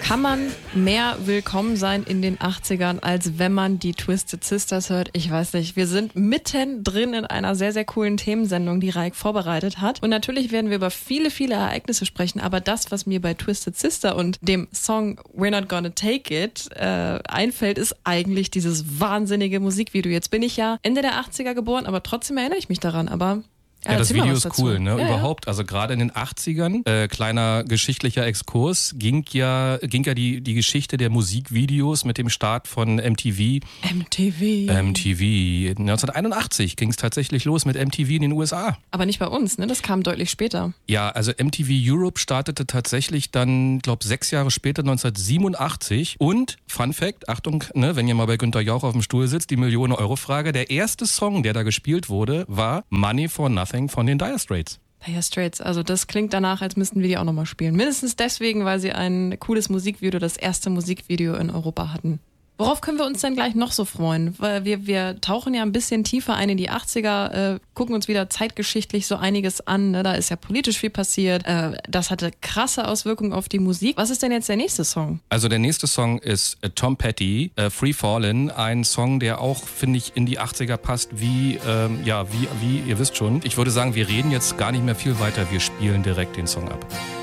Kann man mehr willkommen sein in den 80ern, als wenn man die Twisted Sisters hört? Ich weiß nicht. Wir sind mittendrin in einer sehr, sehr coolen Themensendung, die Raik vorbereitet hat. Und natürlich werden wir über viele, viele Ereignisse sprechen. Aber das, was mir bei Twisted Sister und dem Song We're Not Gonna Take It einfällt, ist eigentlich dieses wahnsinnige Musikvideo. Jetzt bin ich ja Ende der 80er geboren, aber trotzdem erinnere ich mich daran. Aber ja, das Video ist cool, ne? Ja, überhaupt. Also gerade in den 80ern, kleiner geschichtlicher Exkurs, ging ja die Geschichte der Musikvideos mit dem Start von MTV. MTV. 1981 ging es tatsächlich los mit MTV in den USA. Aber nicht bei uns, ne? Das kam deutlich später. Ja, also MTV Europe startete tatsächlich dann, glaube 6 Jahre später, 1987. Und, Fun Fact, Achtung, ne, wenn ihr mal bei Günther Jauch auf dem Stuhl sitzt, die Millionen-Euro-Frage, der erste Song, der da gespielt wurde, war Money for Nothing von den Dire Straits. Dire Straits, also das klingt danach, als müssten wir die auch nochmal spielen. Mindestens deswegen, weil sie ein cooles Musikvideo, das erste Musikvideo in Europa hatten. Worauf können wir uns denn gleich noch so freuen? Weil wir tauchen ja ein bisschen tiefer ein in die 80er, gucken uns wieder zeitgeschichtlich so einiges an. Ne? Da ist ja politisch viel passiert. Das hatte krasse Auswirkungen auf die Musik. Was ist denn jetzt der nächste Song? Also der nächste Song ist Tom Petty, Free Fallin'. Ein Song, der auch, finde ich, in die 80er passt, wie ihr wisst schon. Ich würde sagen, wir reden jetzt gar nicht mehr viel weiter. Wir spielen direkt den Song ab.